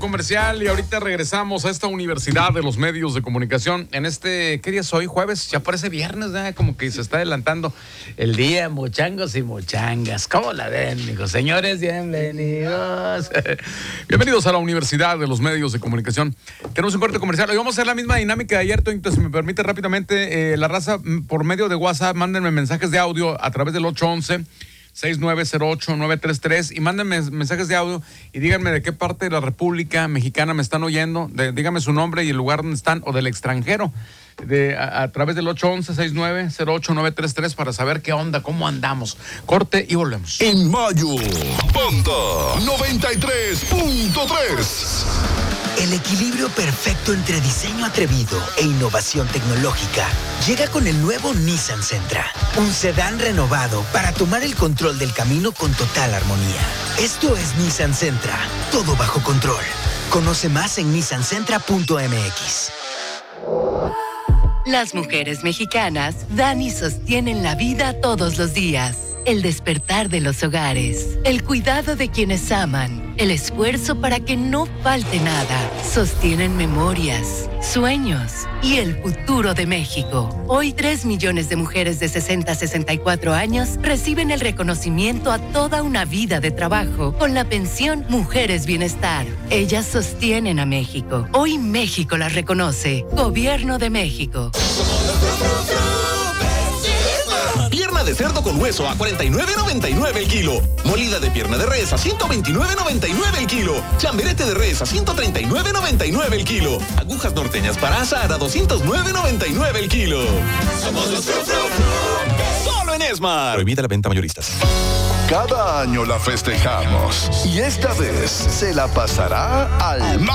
comercial y ahorita regresamos a esta Universidad de los Medios de Comunicación. En ¿qué día es hoy? Jueves, ya parece viernes, ¿eh? Como que se está adelantando el día, mochangos y mochangas. ¿Cómo la ven, amigos? Señores, bienvenidos. Bienvenidos a la Universidad de los Medios de Comunicación. Tenemos un corte comercial. Hoy vamos a hacer la misma dinámica de ayer, entonces, si me permite rápidamente, la raza, por medio de WhatsApp, mándenme mensajes de audio a través del 811-6908-933 y mándenme mensajes de audio y díganme de qué parte de la República Mexicana me están oyendo, díganme su nombre y el lugar donde están o del extranjero, a través del 811-6908-933 para saber qué onda, cómo andamos. Corte y volvemos. En mayo, Banda 93.3. El equilibrio perfecto entre diseño atrevido e innovación tecnológica llega con el nuevo Nissan Sentra, un sedán renovado para tomar el control del camino con total armonía. Esto es Nissan Sentra, todo bajo control. Conoce más en nissansentra.mx. Las mujeres mexicanas dan y sostienen la vida todos los días. El despertar de los hogares, el cuidado de quienes aman, el esfuerzo para que no falte nada. Sostienen memorias, sueños y el futuro de México. Hoy 3 millones de mujeres de 60 a 64 años reciben el reconocimiento a toda una vida de trabajo con la pensión Mujeres Bienestar. Ellas sostienen a México. Hoy México las reconoce. Gobierno de México. Pierna de cerdo con hueso a $49.99 el kilo. Molida de pierna de res a $129.99 el kilo. Chamberete de res a $139.99 el kilo. Agujas norteñas para asar a $209.99 el kilo. Somos los solo en Esmar. Prohibida la venta mayoristas. Cada año la festejamos y esta vez se la pasará al